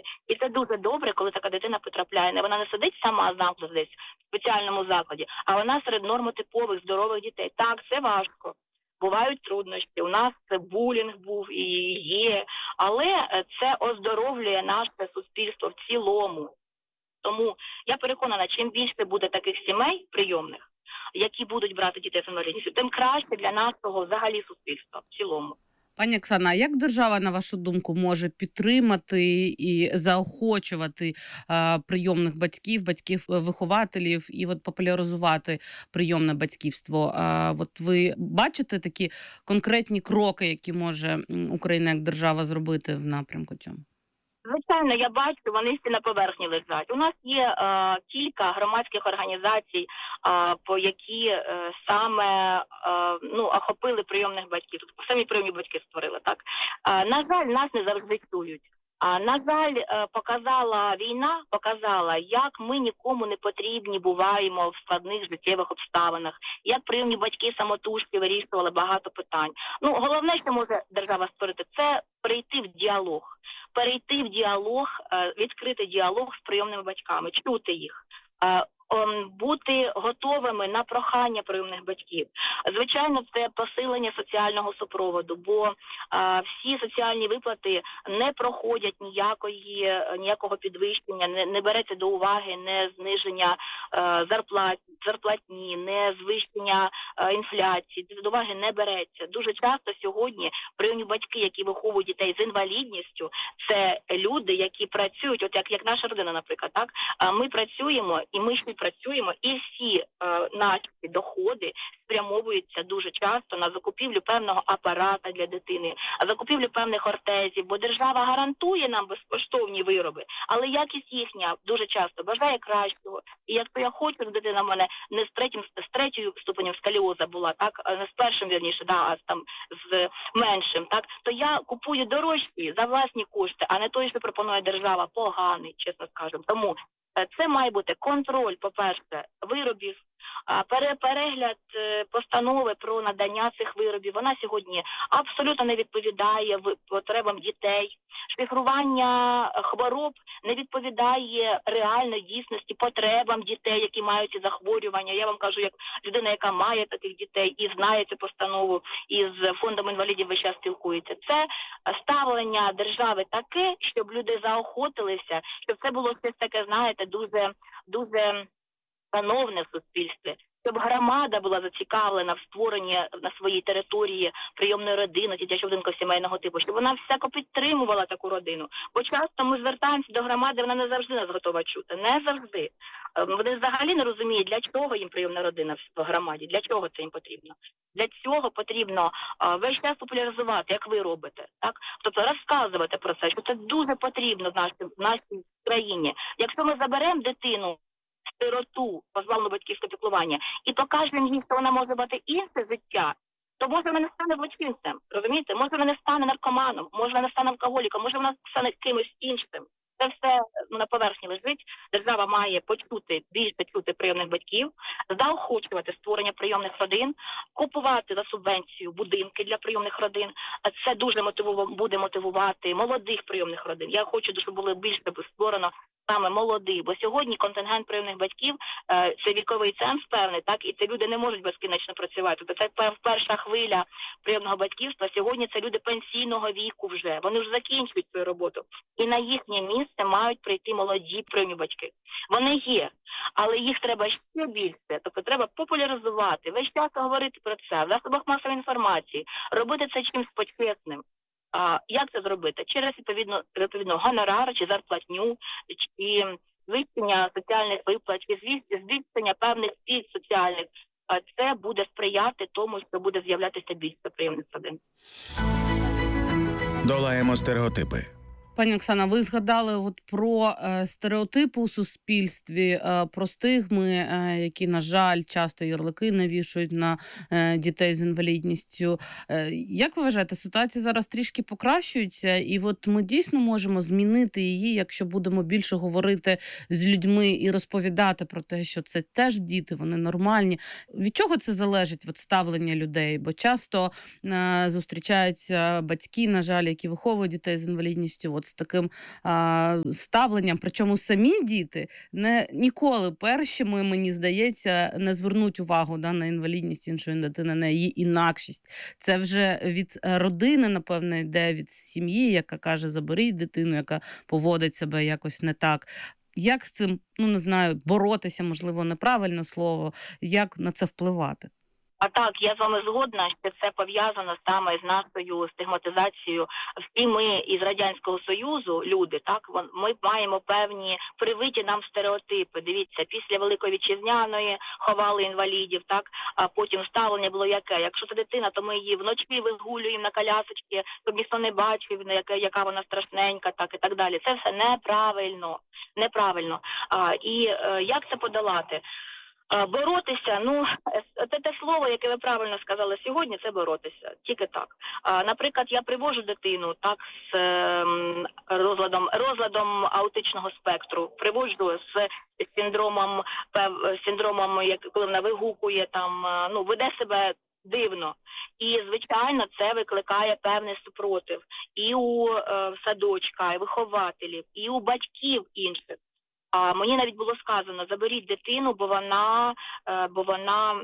І це дуже добре, коли така дитина потрапляє. Вона не сидить сама замкнута десь в спеціальному закладі, а вона серед нормотипових, здорових дітей. Так, це важко. Бувають труднощі. У нас це булінг був і є, але це оздоровлює наше суспільство в цілому. Тому я переконана, чим більше буде таких сімей прийомних, які будуть брати дітей з інвалідністю, тим краще для нашого взагалі суспільства в цілому. Пані Оксана, а як держава, на вашу думку, може підтримати і заохочувати прийомних батьків, батьків-вихователів і популяризувати прийомне батьківство? Ви бачите такі конкретні кроки, які може Україна як держава зробити в напрямку цьому? Звичайно, я бачу, вони всі на поверхні лежать. У нас є кілька громадських організацій, по які саме охопили прийомних батьків. Тобто самі прийомні батьки створили, так? На жаль, нас не завжди чують. На жаль, війна показала, як ми нікому не потрібні буваємо в складних життєвих обставинах, як прийомні батьки самотужки вирішували багато питань. Головне, що може держава створити, це перейти в діалог, відкрити діалог з прийомними батьками, чути їх, бути готовими на прохання прийомних батьків. Звичайно, це посилення соціального супроводу, бо всі соціальні виплати не проходять ніякого підвищення, не береться до уваги не зниження зарплатні, не звищення інфляції, до уваги не береться. Дуже часто сьогодні прийомні батьки, які виховують дітей з інвалідністю, це люди, які працюють, от як наша родина, наприклад, так? Ми працюємо, і ми ще працюємо, і всі наші доходи спрямовуються дуже часто на закупівлю певного апарата для дитини, закупівлю певних ортезів, бо держава гарантує нам безкоштовні вироби, але якість їхня дуже часто бажає кращого. І якщо я хочу, щоб дитина в мене не з третьою ступенем сколіоза була, так, не з першим, вірніше, а там з меншим, так, то я купую дорожчі за власні кошти, а не той, що пропонує держава, поганий, чесно скажемо. Тому це має бути контроль, по-перше, виробів, перегляд постанови про надання цих виробів. Вона сьогодні абсолютно не відповідає потребам дітей. Шифрування хвороб не відповідає реальної дійсності потребам дітей, які мають ці захворювання. Я вам кажу, як людина, яка має таких дітей і знає цю постанову, і з фондом інвалідів весь час спілкується. Це ставлення держави таке, щоб люди заохотилися, щоб це було щось таке, знаєте, дуже шановне в суспільстві, щоб громада була зацікавлена в створенні на своїй території прийомної родини, дитячого будинку сімейного типу, щоб вона всяко підтримувала таку родину. Бо часто ми звертаємося до громади, вона не завжди нас готова чути. Не завжди. Вони взагалі не розуміють, для чого їм прийомна родина в громаді, для чого це їм потрібно. Для цього потрібно весь час популяризувати, як ви робите, так? Тобто розказувати про це, що це дуже потрібно в нашій країні. Якщо ми заберемо дитину, сироту, позбавлену батьківського піклування, і покажемо їй, що вона може мати інше життя, то може вона не стане злочинцем, розумієте? Може вона не стане наркоманом, може вона не стане алкоголіком, може вона стане кимось іншим. Це все на поверхні лежить. Держава має більше чути прийомних батьків, заохочувати створення прийомних родин, купувати за субвенцію будинки для прийомних родин. Це дуже буде мотивувати молодих прийомних родин. Я хочу, щоб було більше створено саме молодий, бо сьогодні контингент прийомних батьків це віковий ценз певний, так, і це люди не можуть безкінечно працювати. Тобто це перша хвиля прийомного батьківства. Сьогодні це люди пенсійного віку вже. Вони вже закінчують свою роботу. І на їхнє місце мають прийти молоді прийомні батьки. Вони є, але їх треба ще більше. Тобто треба популяризувати, весь час говорити про це, в засобах масової інформації, робити це чимось почесним. Як це зробити? Через відповідно гонорар чи зарплатню, чи звищення соціальних виплат, чи звищення певних пільг соціальних. Це буде сприяти тому, що буде з'являтися більше прийомних родин. Долаємо стереотипи. Пані Оксана, ви згадали про стереотипи у суспільстві, про стигми, які, на жаль, часто ярлики навішують на дітей з інвалідністю. Як ви вважаєте, ситуація зараз трішки покращується, і ми дійсно можемо змінити її, якщо будемо більше говорити з людьми і розповідати про те, що це теж діти, вони нормальні. Від чого це залежить, ставлення людей? Бо часто зустрічаються батьки, на жаль, які виховують дітей з інвалідністю, от з таким ставленням. Причому самі діти ніколи першими, мені здається, не звернуть увагу на інвалідність іншої дитини, на її інакшість. Це вже від родини, напевно, йде від сім'ї, яка каже, заберіть дитину, яка поводить себе якось не так. Як з цим, не знаю, боротися, можливо, неправильне слово, як на це впливати? А так, я з вами згодна, що це пов'язано саме з нашою стигматизацією. Всі ми із Радянського Союзу, люди, так, ми маємо певні привиті нам стереотипи. Дивіться, після Великої Вітчизняної ховали інвалідів, так, а потім ставлення було яке? Якщо це дитина, то ми її вночі вигулюємо на колясочці, щоб ніхто не бачив, яка вона страшненька, так і так далі. Це все неправильно. І як це подолати? Боротися, це те слово, яке ви правильно сказали сьогодні, це боротися, тільки так. Наприклад, я привожу дитину так з розладом аутичного спектру, привожу з синдромом, коли вона вигукує, веде себе дивно. І, звичайно, це викликає певний супротив і у садочка, і вихователів, і у батьків інших. Мені навіть було сказано, заберіть дитину, бо вона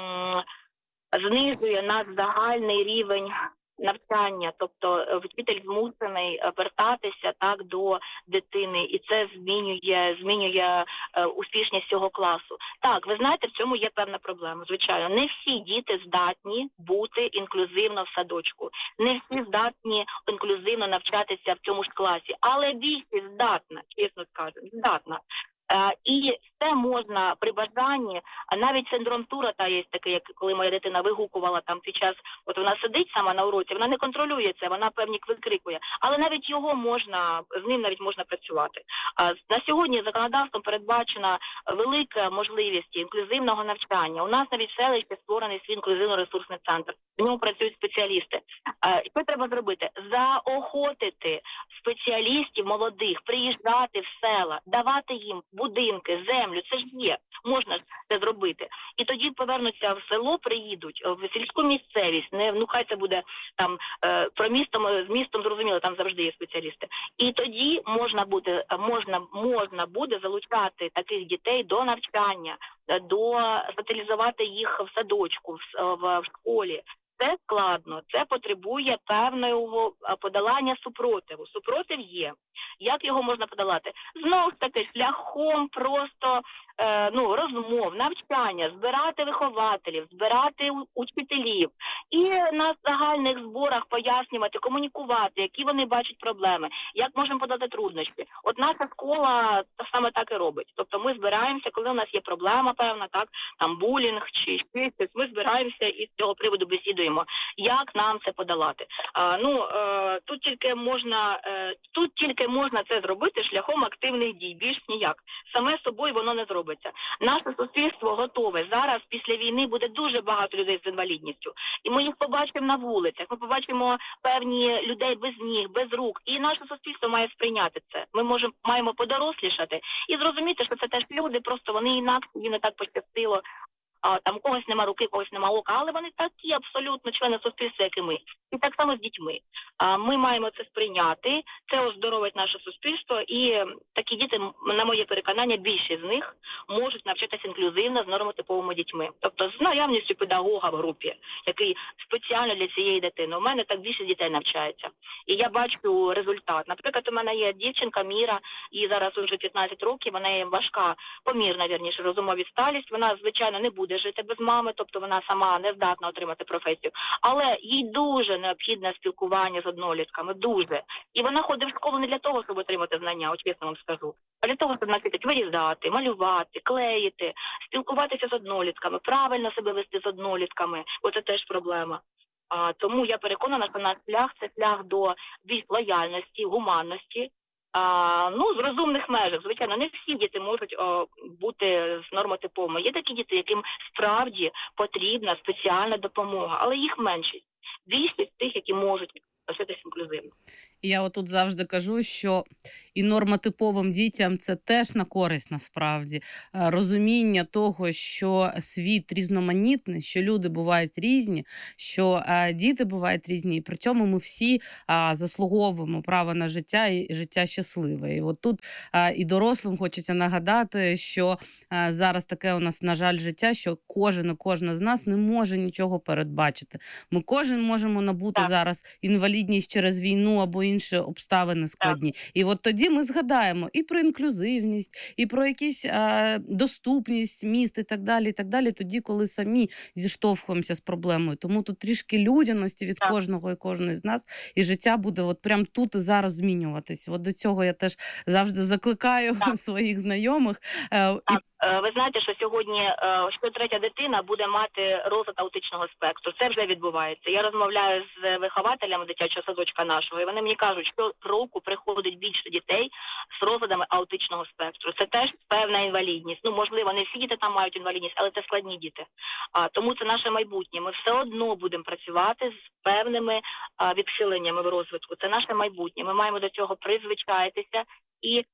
знижує наш загальний рівень навчання. Тобто вчитель змушений вертатися так до дитини, і це змінює успішність цього класу. Так, ви знаєте, в цьому є певна проблема, звичайно. Не всі діти здатні бути інклюзивно в садочку. Не всі здатні інклюзивно навчатися в цьому ж класі. Але більшість здатна, чесно скажу, здатна. І це можна при бажанні, навіть синдром Туретта є такий, як коли моя дитина вигукувала там під час, от вона сидить сама на уроці, вона не контролює це, вона певні викрикує, але навіть з ним навіть можна працювати. На сьогодні законодавством передбачена велика можливість інклюзивного навчання. У нас навіть в селищі створений свій інклюзивно-ресурсний центр, в ньому працюють спеціалісти. Що треба зробити? Заохотити спеціалістів молодих, приїжджати в села, давати їм будинки, землю, це ж є, можна це зробити. І тоді повернуться в село, приїдуть в сільську місцевість, хай це буде там з містом зрозуміло, там завжди є спеціалісти. І тоді можна буде залучати таких дітей до навчання, соціалізувати їх в садочку, в школі. Це складно, це потребує певного подолання супротиву. Супротив є. Як його можна подолати? Знову ж таки, шляхом просто розмов, навчання, збирати вихователів, збирати учителів і на загальних зборах пояснювати, комунікувати, які вони бачать проблеми, як можемо подати труднощі. От наша школа саме так і робить. Тобто ми збираємося, коли у нас є проблема певна, так, там булінг чи щось, ми збираємося і з цього приводу бесідуємо, як нам це подолати. Тут тільки можна це зробити шляхом активних дій, більш ніяк. Саме собою воно не зробиться. Наше суспільство готове. Зараз після війни буде дуже багато людей з інвалідністю. І ми їх побачимо на вулицях, ми побачимо певні людей без ніг, без рук. І наше суспільство має сприйняти це. Ми маємо подорослішати і зрозуміти, що це теж люди, просто вони інакше, їм не так пощастило. Там когось нема руки, когось нема ока, але вони такі абсолютно члени суспільства, як і ми. І так само з дітьми. Ми маємо це сприйняти, це оздоровить наше суспільство, і такі діти, на моє переконання, більшість з них можуть навчатися інклюзивно з нормотиповими дітьми. Тобто з наявністю педагога в групі, який спеціально для цієї дитини. У мене так більше дітей навчається. І я бачу результат. Наприклад, у мене є дівчинка Міра, їй зараз вже 15 років, вона є важка, помірна, вірніше, розумова відсталість. Вона, звичайно, не буде жити без мами, тобто вона сама не здатна отримати професію. Але їй дуже необхідне спілкування з однолітками, дуже. І вона ходить в школу не для того, щоб отримати знання, от чесно вам скажу, а для того, щоб навчитися вирізати, малювати, клеїти, спілкуватися з однолітками, правильно себе вести з однолітками. Оце теж проблема. Тому я переконана, що наш шлях – це шлях до більш лояльності, гуманності, з розумних межах. Звичайно, не всі діти можуть бути з нормотиповими. Є такі діти, яким справді потрібна спеціальна допомога, але їх меншість. Більшість тих, які можуть вчитися інклюзивно. І я отут завжди кажу, що і нормотиповим дітям це теж на користь насправді. Розуміння того, що світ різноманітний, що люди бувають різні, що діти бувають різні, і при цьому ми всі заслуговуємо право на життя і життя щасливе. І от тут і дорослим хочеться нагадати, що зараз таке у нас, на жаль, життя, що кожен і кожна з нас не може нічого передбачити. Ми кожен можемо набути Так, зараз інвалідність через війну або інші обставини так, складні. І от тоді ми згадаємо і про інклюзивність, і про якісь доступність міст і так далі, тоді, коли самі зіштовхуємося з проблемою. Тому тут трішки людяності від так, кожного і кожної з нас, і життя буде от прям тут і зараз змінюватись. От до цього я теж завжди закликаю так. своїх знайомих. І Так, ви знаєте, що сьогодні щотретя дитина буде мати розлад аутичного спектру. Це вже відбувається. Я розмовляю з вихователями дитячого садочка нашого, і вони мені кажуть, що року приходить більше дітей з розладами аутичного спектру. Це теж певна інвалідність. Ну, можливо, не всі діти там мають інвалідність, але це складні діти. Тому це наше майбутнє. Ми все одно будемо працювати з певними відхиленнями в розвитку. Це наше майбутнє. Ми маємо до цього призвичаїтися. І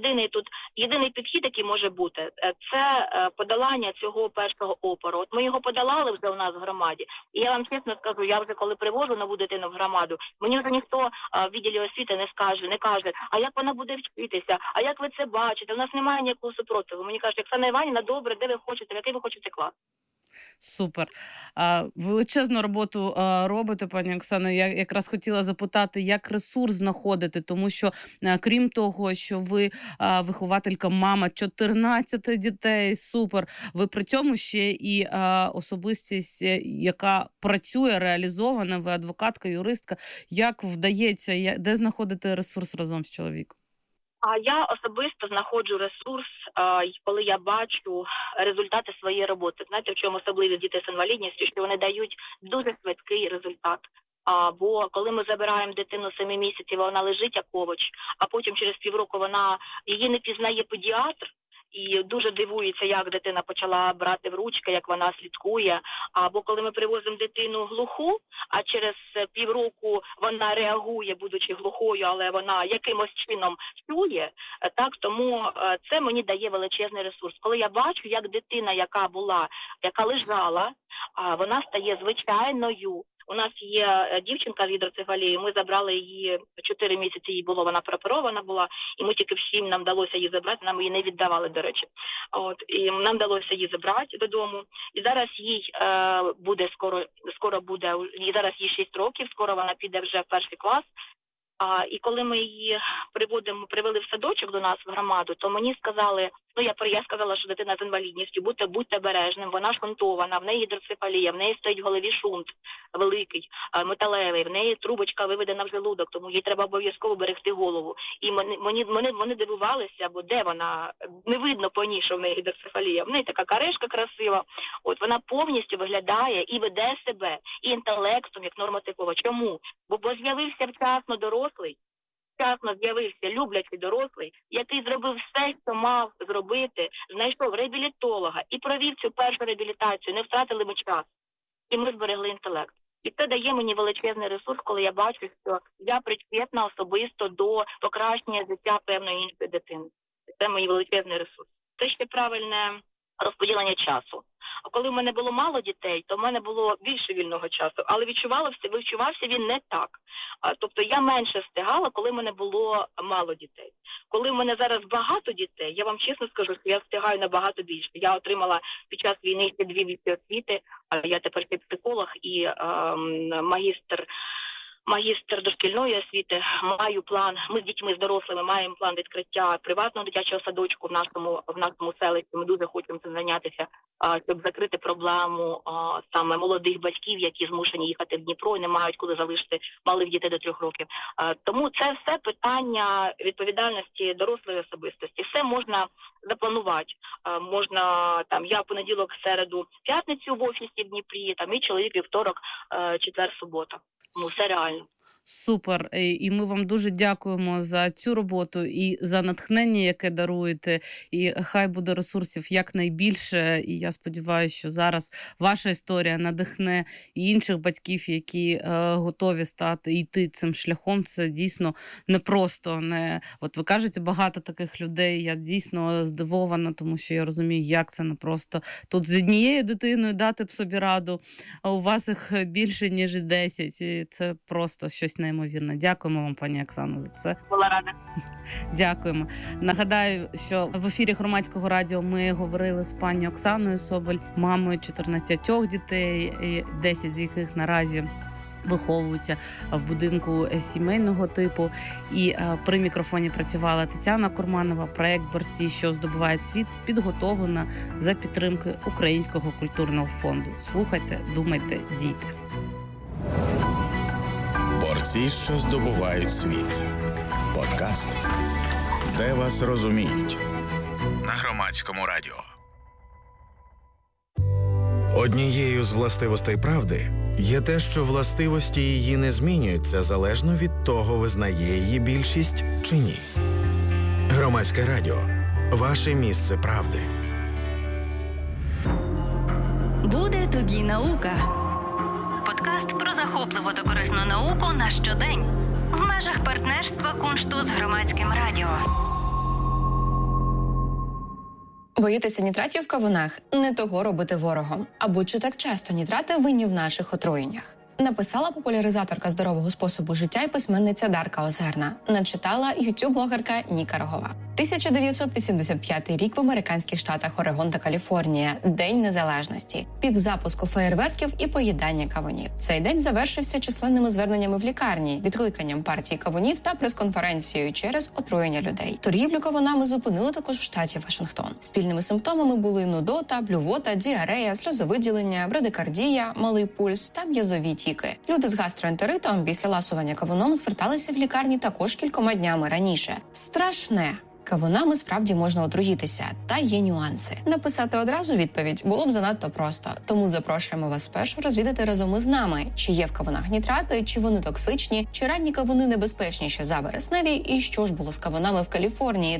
єдиний підхід, який може бути, це подолання цього першого опору. От ми його подолали вже у нас в громаді. І я вам чесно скажу, я вже коли привожу нову дитину в громаду, мені вже ніхто в відділі освіти не каже, а як вона буде вчитися, а як ви це бачите? У нас немає ніякого супротиву. Мені кажуть, Оксана Іванівна, добре, де ви хочете, в який ви хочете клас? Супер. Величезну роботу робите, пані Оксано. Я якраз хотіла запитати, як ресурс знаходити, тому що, крім того, що ви вихователька, мама 14 дітей, супер, ви при цьому ще і особистість, яка працює, реалізована, ви адвокатка, юристка. Як вдається, де знаходити ресурс разом з чоловіком? А я особисто знаходжу ресурс, коли я бачу результати своєї роботи. Знаєте, в чому особливість дітей з інвалідністю, що вони дають дуже швидкий результат. Бо коли ми забираємо дитину 7 місяців, вона лежить як овоч, а потім через півроку її не пізнає педіатр, і дуже дивується, як дитина почала брати в ручки, як вона слідкує. Або коли ми привозимо дитину глуху, а через півроку вона реагує, будучи глухою, але вона якимось чином чує. Так, тому це мені дає величезний ресурс. Коли я бачу, як дитина, яка лежала, вона стає звичайною. У нас є дівчинка з гідроцефалією, ми забрали її, 4 місяці їй було, вона прооперована була, і ми тільки всім нам вдалося її забрати, нам її не віддавали, до речі. І нам вдалося її забрати додому. І зараз їй буде скоро буде, зараз їй 6 років, скоро вона піде вже в 1 клас. І коли ми її привели в садочок до нас в громаду, то мені сказали, я сказала, що дитина з інвалідністю, будьте обережним, вона шунтована, в неї гідроцефалія, в неї стоїть в голові шунт великий, металевий, в неї трубочка виведена в желудок, тому їй треба обов'язково берегти голову. І вони дивувалися, бо де вона, не видно по ній, що в неї гідроцефалія, в неї така карешка красива, вона повністю виглядає і веде себе, і інтелектом, як нормотипова. Чому? Бо з'явився вчасно з'явився люблячий дорослий, який зробив все, що мав зробити, знайшов реабілітолога і провів цю першу реабілітацію, не втратили ми час. І ми зберегли інтелект. І це дає мені величезний ресурс, коли я бачу, що я причетна особисто до покращення життя певної іншої дитини. Це мій величезний ресурс. Це ще правильне розподілення часу. А коли в мене було мало дітей, то в мене було більше вільного часу, але відчувався він не так. Тобто я менше встигала, коли в мене було мало дітей. Коли в мене зараз багато дітей, я вам чесно скажу, що я встигаю набагато більше. Я отримала під час війни ще 2 вищі освіти, я тепер ще психолог і магістр дошкільної освіти, маю план, ми з дітьми, з дорослими маємо план відкриття приватного дитячого садочку в нашому селищі. Ми дуже хочемо цим зайнятися, щоб закрити проблему саме молодих батьків, які змушені їхати в Дніпро і не мають коли залишити малих дітей до 3 років. Тому це все питання відповідальності дорослої особистості. Все можна запланувати. Я в понеділок, середу, п'ятницю в офісі в Дніпрі, мій чоловік вівторок, четвер, субота. Все реально. Супер. І ми вам дуже дякуємо за цю роботу і за натхнення, яке даруєте. І хай буде ресурсів якнайбільше. І я сподіваюся, що зараз ваша історія надихне і інших батьків, які готові стати і йти цим шляхом. Це дійсно непросто. От ви кажете, багато таких людей. Я дійсно здивована, тому що я розумію, як це непросто. Тут з однією дитиною дати б собі раду, а у вас їх більше, ніж 10. І це просто щось неймовірне. Дякуємо вам, пані Оксано, за це. Була рада. Дякуємо. Нагадаю, що в ефірі Громадського радіо ми говорили з пані Оксаною Соболь, мамою 14 дітей, 10 з яких наразі виховуються в будинку сімейного типу. І при мікрофоні працювала Тетяна Курманова. Проект «Борці, що здобувають світ» підготовлена за підтримки Українського культурного фонду. Слухайте, думайте, дійте. Борці, що здобувають світ. Подкаст, де вас розуміють. На Громадському радіо. Однією з властивостей правди є те, що властивості її не змінюються залежно від того, визнає її більшість чи ні. Громадське радіо. Ваше місце правди. Буде тобі наука. Подкаст про захопливу та корисну науку на щодень. В межах партнерства Куншту з Громадським радіо. Боїтеся нітратів в кавунах? Не того робити ворогом. Або чи так часто нітрати винні в наших отруєннях? Написала популяризаторка здорового способу життя і письменниця Дарка Озерна. Начитала ютуб-блогерка Ніка Рогова. 1985 рік в американських штатах Орегон та Каліфорнія. День Незалежності. Пік запуску феєрверків і поїдання кавунів. Цей день завершився численними зверненнями в лікарні, відкликанням партії кавунів та прес-конференцією через отруєння людей. Торгівлю кавунами зупинили також в штаті Вашингтон. Спільними симптомами були нудота, блювота, діарея, сльозовиділення, брадикардія, малий пульс та м'язові тіки. Люди з гастроентеритом після ласування кавуном зверталися в лікарні також кількома днями раніше. Страшне! Кавунами справді можна отруїтися, та є нюанси. Написати одразу відповідь було б занадто просто. Тому запрошуємо вас спершу розвідати разом із нами, чи є в кавунах нітрати, чи вони токсичні, чи ранні кавуни небезпечніші за вересневі, і що ж було з кавунами в Каліфорнії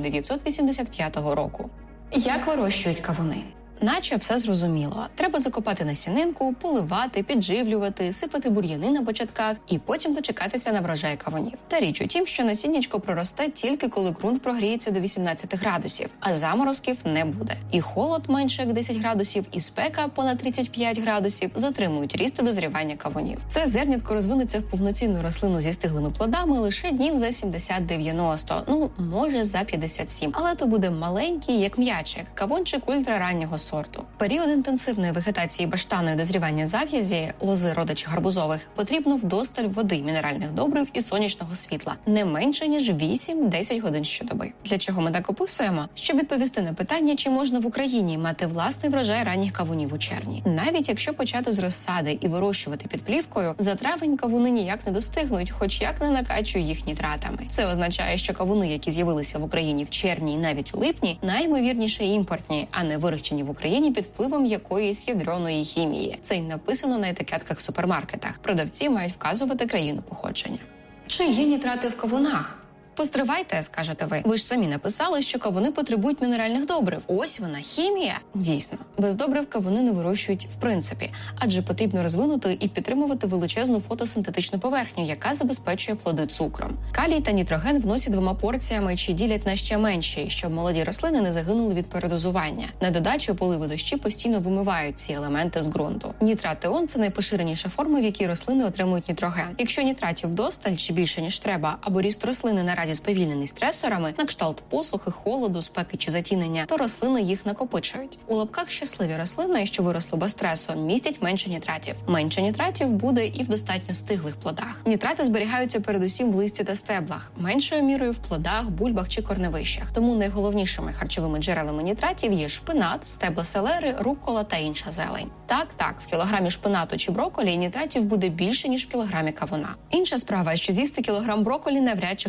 1985 року. Як вирощують кавуни? Наче все зрозуміло. Треба закопати насінинку, поливати, підживлювати, сипати бур'яни на початках і потім дочекатися на врожай кавунів. Та річ у тім, що насіннячко проросте тільки коли ґрунт прогріється до 18 градусів, а заморозків не буде. І холод менше як 10 градусів, і спека понад 35 градусів затримують ріст і дозрівання кавунів. Це зернятко розвинеться в повноцінну рослину зі стиглими плодами лише днів за 70-90, ну, може за 57. Але то буде маленький, як м'ячик, кавунчик ультрараннього сорту. Період інтенсивної вегетації баштану і дозрівання зав'язі, лози родичів гарбузових, потрібно вдосталь води, мінеральних добрив і сонячного світла. Не менше, ніж 8-10 годин щодоби. Для чого ми так описуємо? Щоб відповісти на питання, чи можна в Україні мати власний врожай ранніх кавунів у червні. Навіть якщо почати з розсади і вирощувати під плівкою, за травень кавуни ніяк не достигнуть, хоч як не накачує їх нітратами. Це означає, що кавуни, які з'явилися в Україні в червні і навіть у липні, найімовірніше імпортні, а не вирощені в Україні під впливом якоїсь ядерної хімії. Це й написано на етикетках в супермаркетах. Продавці мають вказувати країну походження. Чи є нітрати в кавунах? Постривайте, скажете ви. Ви ж самі написали, що кавуни потребують мінеральних добрив. Ось вона, хімія. Дійсно, без добрив кавуни не вирощують в принципі, адже потрібно розвинути і підтримувати величезну фотосинтетичну поверхню, яка забезпечує плоди цукром. Калій та нітроген вносять 2 порціями чи ділять на ще менші, щоб молоді рослини не загинули від передозування. На додачу поливи дощі постійно вимивають ці елементи з ґрунту. Нітрат-іон – це найпоширеніша форма, в якій рослини отримують нітроген. Якщо нітратів вдосталь чи більше, ніж треба, або ріст рослини наразі сповільнений стресорами, на кшталт посухи, холоду, спеки чи затінення, то рослини їх накопичують. У лапках щасливі рослини, що виросли без стресу, містять менше нітратів. Менше нітратів буде і в достатньо стиглих плодах. Нітрати зберігаються передусім в листі та стеблах, меншою мірою в плодах, бульбах чи корневищах. Тому найголовнішими харчовими джерелами нітратів є шпинат, стебла селери, руккола та інша зелень. Так, в кілограмі шпинату чи брокколі нітратів буде більше, ніж в кілограмі кавуна. Інша справа, що з'їсти кілограм брокколі навряд чи хтось може.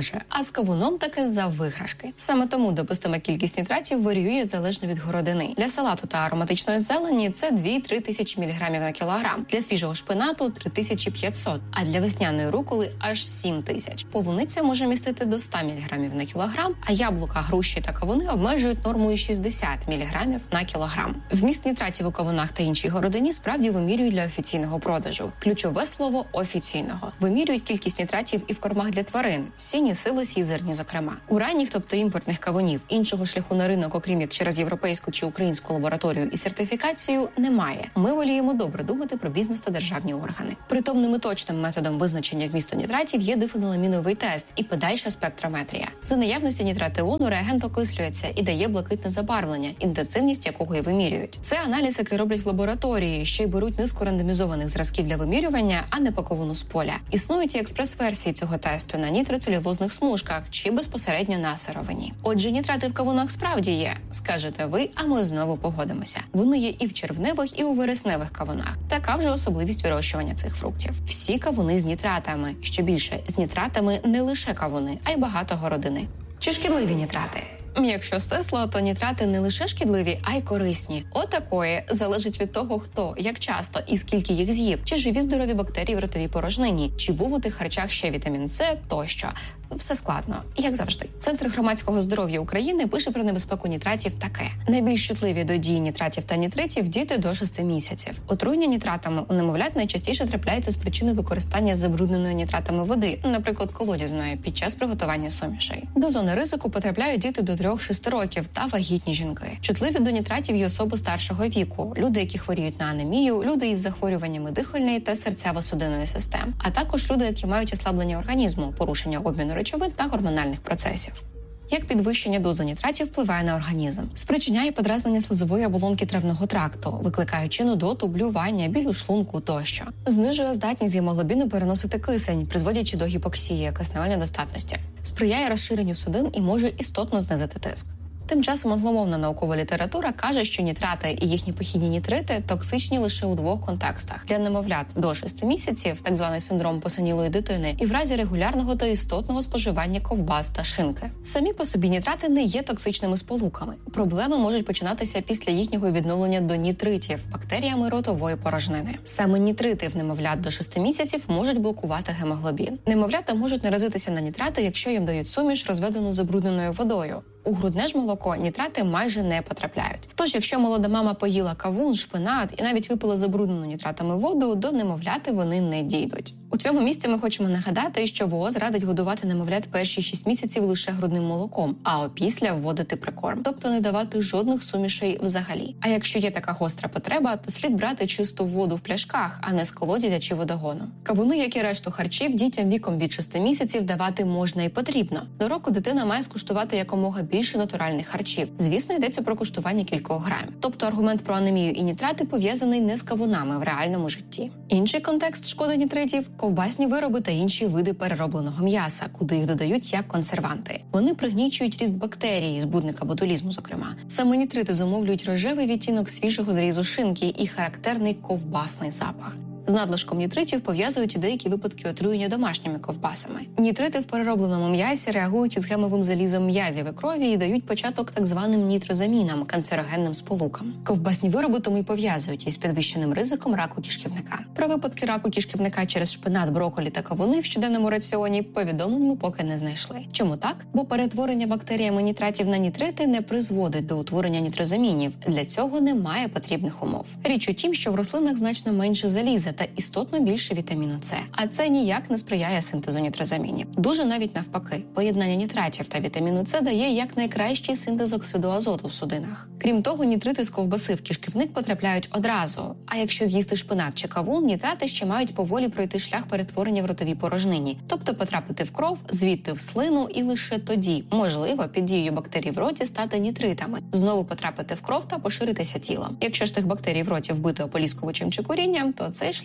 може, а з кавуном таки за виграшки. Саме тому допустима кількість нітратів варіює залежно від городини. Для салату та ароматичної зелені це 2-3 тисячі міліграмів на кілограм. Для свіжого шпинату – 3500, а для весняної руколи – аж 7000. Полуниця може містити до 100 міліграмів на кілограм, а яблука, груші та кавуни обмежують нормою 60 міліграмів на кілограм. Вміст нітратів у кавунах та іншій городині справді вимірюють для офіційного продажу. Ключове слово – офіційного. Вимірюють кількість нітратів і в кормах для тварин – сіні, силосі і зерні зокрема. У ранніх, тобто імпортних кавунів, іншого шляху на ринок, окрім як через європейську чи українську лабораторію і сертифікацію, немає. Ми воліємо добре думати про бізнес та державні органи. Притомним і точним методом визначення вмісту нітратів є дифеnyламіновий тест і подальша спектрометрія. За наявності нітратеону реагент окислюється і дає блакитне забарвлення, інтенсивність якого і вимірюють. Це аналіз, який роблять в лабораторії, ще й беруть низку рандомізованих зразків для вимірювання, а не по кавуну з поля. Існують і експрес-версії цього тесту на нітроцелюлозних смужках чи безпосередньо на сировині. Отже, нітрати в кавунах справді є, скажете ви, а ми знову погодимося. Вони є і в червневих, і у вересневих кавунах. Така вже особливість вирощування цих фруктів. Всі кавуни з нітратами. Що більше, з нітратами не лише кавуни, а й багато городини. Чи шкідливі нітрати? Якщо стисло, то нітрати не лише шкідливі, а й корисні. Отакої залежить від того, хто, як часто і скільки їх з'їв, чи живі здорові бактерії в ротовій порожнині, чи був у тих харчах ще вітамін С тощо. Все складно, як завжди. Центр громадського здоров'я України пише про небезпеку нітратів таке. Найбільш чутливі до дії нітратів та нітритів діти до 6 місяців. Отруєння нітратами у немовлят найчастіше трапляється з причини використання забрудненої нітратами води, наприклад, колодязної, під час приготування сумішей. До зони ризику потрапляють діти до 3-6 років та вагітні жінки. Чутливі до нітратів є особи старшого віку, люди, які хворіють на анемію, люди із захворюваннями дихальної та серцево-судинної систем, а також люди, які мають ослаблення організму, порушення обміну речовин та гормональних процесів. Як підвищення дози нітратів впливає на організм? Спричиняє подразнення слизової оболонки травного тракту, викликаючи нудоту, блювання, біль у шлунку тощо. Знижує здатність гемоглобіну переносити кисень, призводячи до гіпоксії, кисневої недостатності. Сприяє розширенню судин і може істотно знизити тиск. Тим часом англомовна наукова література каже, що нітрати і їхні похідні нітрити токсичні лише у 2 контекстах: для немовлят до 6 місяців, так званий синдром посинілої дитини, і в разі регулярного та істотного споживання ковбас та шинки. Самі по собі нітрати не є токсичними сполуками. Проблеми можуть починатися після їхнього відновлення до нітритів бактеріями ротової порожнини. Саме нітрити в немовлят до 6 місяців можуть блокувати гемоглобін. Немовлята можуть наразитися на нітрати, якщо їм дають суміш, розведену забрудненою водою. У грудне ж молоко нітрати майже не потрапляють. Тож, якщо молода мама поїла кавун, шпинат і навіть випила забруднену нітратами воду, до немовляти вони не дійдуть. У цьому місці ми хочемо нагадати, що ВООЗ радить годувати немовлят перші 6 місяців лише грудним молоком, а опісля вводити прикорм, тобто не давати жодних сумішей взагалі. А якщо є така гостра потреба, то слід брати чисту воду в пляшках, а не з колодязя чи водогону. Кавуни, як і решту харчів, дітям віком від 6 місяців давати можна і потрібно. До року дитина має скуштувати якомога більше натуральних харчів. Звісно, йдеться про куштування кількох грамів. Тобто аргумент про анемію і нітрати пов'язаний не з кавунами в реальному житті. Інший контекст шкоди нітритів – ковбасні вироби та інші види переробленого м'яса, куди їх додають як консерванти. Вони пригнічують ріст бактерій, збудника ботулізму, зокрема. Саме нітрити зумовлюють рожевий відтінок свіжого зрізу шинки і характерний ковбасний запах. З надлишком нітритів пов'язують і деякі випадки отруєння домашніми ковбасами. Нітрити в переробленому м'ясі реагують із гемовим залізом м'язів і крові і дають початок так званим нітрозамінам – канцерогенним сполукам. Ковбасні вироби тому й пов'язують із підвищеним ризиком раку кишківника. Про випадки раку кишківника через шпинат, брокколі та кавуни в щоденному раціоні повідомлень ми поки не знайшли. Чому так? Бо перетворення бактеріями нітратів на нітрити не призводить до утворення нітрозамінів. Для цього немає потрібних умов. Річ у тім, що в рослинах значно менше заліза та істотно більше вітаміну С. А це ніяк не сприяє синтезу нітрозамінів. Дуже навіть навпаки. Поєднання нітратів та вітаміну С дає якнайкращий синтез оксиду азоту в судинах. Крім того, нітрити з ковбаси в кишківник потрапляють одразу. А якщо з'їсти шпинат чи кавун, нітрати ще мають поволі пройти шлях перетворення в ротовій порожнині. Тобто потрапити в кров, звідти в слину і лише тоді, можливо, під дією бактерій в роті стати нітритами, знову потрапити в кров та поширитися тілом. Якщо ж тих бактерій в роті вбито ополіскувачем чи курінням, то цей шлях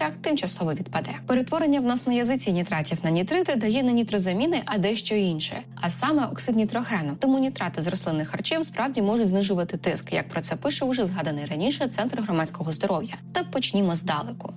шлях тимчасово відпаде. Перетворення в нас на язиці нітратів на нітрити дає не нітрозаміни, а дещо інше, а саме оксид нітрогену. Тому нітрати з рослинних харчів справді можуть знижувати тиск, як про це пише уже згаданий раніше Центр громадського здоров'я. Та почнімо здалеку.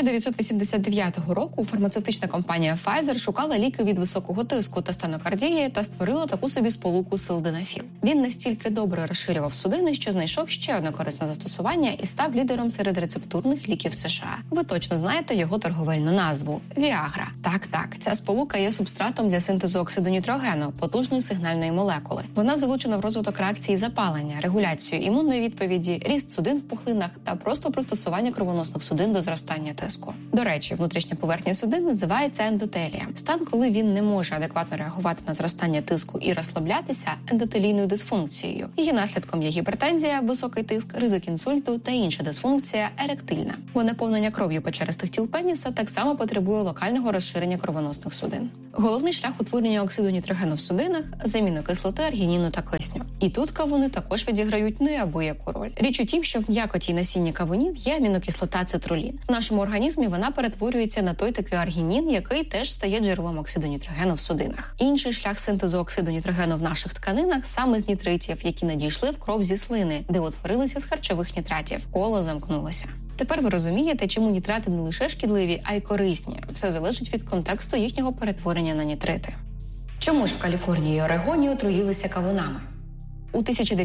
1989 року фармацевтична компанія Pfizer шукала ліки від високого тиску та стенокардії та створила таку собі сполуку силденафіл. Він настільки добре розширював судини, що знайшов ще одне корисне застосування і став лідером серед рецептурних ліків США. Ви точно знаєте його торговельну назву – Віагра. Так, ця сполука є субстратом для синтезу оксиду нітрогену, потужної сигнальної молекули. Вона залучена в розвиток реакції запалення, регуляцію імунної відповіді, ріст судин в пухлинах та просто пристосування кровоносних судин до зростання тиску. До речі, внутрішня поверхня судин називається ендотелієм. Стан, коли він не може адекватно реагувати на зростання тиску і розслаблятися, ендотелійною дисфункцією. Її наслідком є гіпертензія, високий тиск, ризик інсульту та інша дисфункція еректильна. Бо наповнення кров'ю печеристих тіл пеніса так само потребує локального розширення кровоносних судин. Головний шлях утворення оксиду нітрогену в судинах – заміна кислоти, аргініну та кисню. І тут кавуни також відіграють неабияку роль. Річ у тім, що в м'якоті й насінні кавунів є амінокислота цитрулін. В нашому організмі вона перетворюється на той такий аргінін, який теж стає джерелом оксиду нітрогену в судинах. Інший шлях синтезу оксиду нітрогену в наших тканинах саме з нітритів, які надійшли в кров зі слини, де утворилися з харчових нітратів. Коло замкнулося. Тепер ви розумієте, чому нітрати не лише шкідливі, а й корисні. Все залежить від контексту їхнього перетворення на нітрити. Чому ж в Каліфорнії і Орегоні отруїлися кавунами? У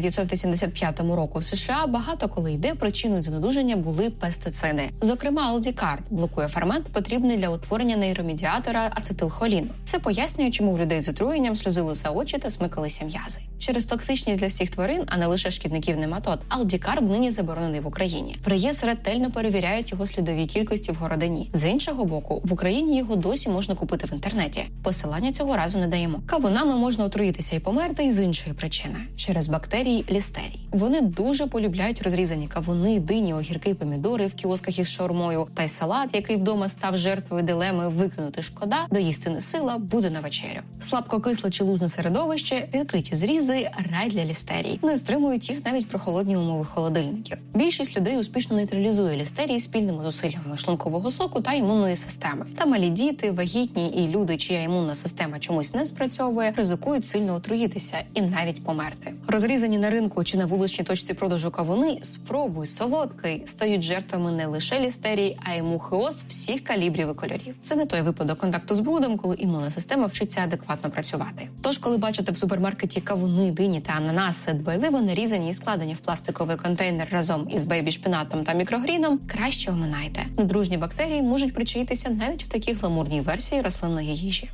1985 року в США багато коли йде причиною занедужання були пестициди. Зокрема, алдікарб блокує фермент, потрібний для утворення нейромедіатора ацетилхоліну. Це пояснює, чому в людей з отруєнням сльозилися очі та смикалися м'язи. Через токсичність для всіх тварин, а не лише шкідників нематод, алдікарб нині заборонений в Україні. В реєстр ретельно перевіряють його слідові кількості в городині. З іншого боку, в Україні його досі можна купити в інтернеті. Посилання цього разу не даємо. Кавунами можна отруїтися і померти і з іншої причини – через бактерії лістерій. Вони дуже полюбляють розрізані кавуни, дині, огірки, помідори в кіосках із шаурмою, та й салат, який вдома став жертвою дилеми викинути шкода, доїсти не сила, буде на вечерю. Слабкокисле чи лужне середовище, відкриті зрізи – рай для лістерій. Не стримують їх навіть прохолодні умови холодильників. Більшість людей успішно нейтралізує лістерії спільними зусиллями шлункового соку та імунної системи. Та малі діти, вагітні і люди, чия імунна система чомусь не спрацьовує, ризикують сильно отруїтися і навіть померти. Розрізані на ринку чи на вуличній точці продажу кавуни «Спробуй, солодкий» стають жертвами не лише лістерій, а й мухіоз всіх калібрів і кольорів. Це не той випадок контакту з брудом, коли імунна система вчиться адекватно працювати. Тож, коли бачите в супермаркеті кавуни, дині та ананаси, дбайливо нарізані і складені в пластиковий контейнер разом із бейбі-шпінатом та мікрогріном, краще оминайте. Недружні бактерії можуть причаїтися навіть в такій гламурній версії рослинної їжі.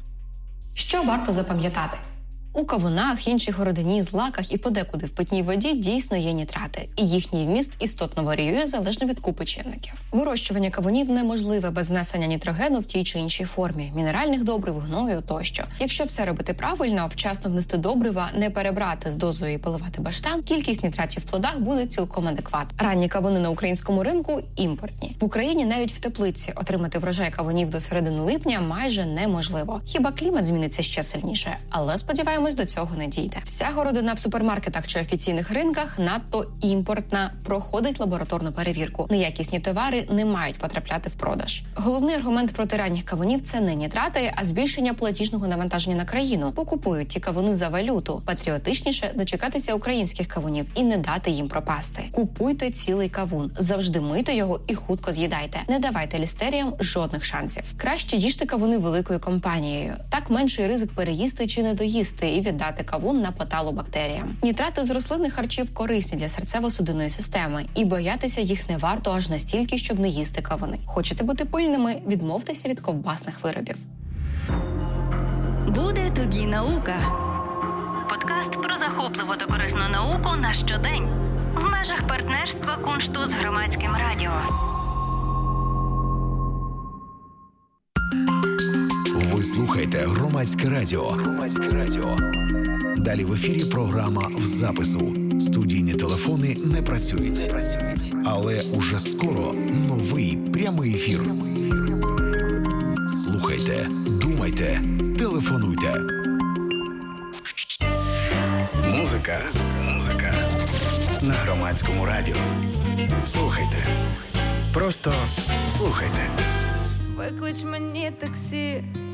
Що варто запам'ятати? У кавунах, інших городині, злаках і подекуди в питній воді дійсно є нітрати, і їхній вміст істотно варіює залежно від купи чинників. Вирощування кавунів неможливе без внесення нітрогену в тій чи іншій формі, мінеральних добрив, гною тощо. Якщо все робити правильно, вчасно внести добрива, не перебрати з дозою і поливати баштан, кількість нітратів в плодах буде цілком адекватна. Ранні кавуни на українському ринку – імпортні. В Україні навіть в теплиці отримати врожай кавунів до середини липня майже неможливо. Хіба клімат зміниться ще сильніше, але сподіваємося, до цього не дійде. Вся городина в супермаркетах чи офіційних ринках надто імпортна, проходить лабораторну перевірку. Неякісні товари не мають потрапляти в продаж. Головний аргумент проти ранніх кавунів – це не нітрати, а збільшення платіжного навантаження на країну. Покупують ті кавуни за валюту. Патріотичніше дочекатися українських кавунів і не дати їм пропасти. Купуйте цілий кавун, завжди мийте його і хутко з'їдайте. Не давайте лістеріям жодних шансів. Краще їжте кавуни великою компанією. Так менший ризик переїсти чи недоїсти і віддати кавун на поталу бактеріям. Нітрати з рослинних харчів корисні для серцево-судинної системи, і боятися їх не варто аж настільки, щоб не їсти кавуни. Хочете бути пильними – відмовтеся від ковбасних виробів. Буде тобі наука. Подкаст про захопливу та корисну науку на щодень. В межах партнерства Куншту з Громадським радіо. Ви слухаєте Громадське радіо. Громадське радіо. Далі в ефірі програма «В запису». Студійні телефони не працюють. Але уже скоро новий прямий ефір. Слухайте, думайте, телефонуйте. Музика на Громадському радіо. Слухайте. Просто слухайте. виклич мені таксі.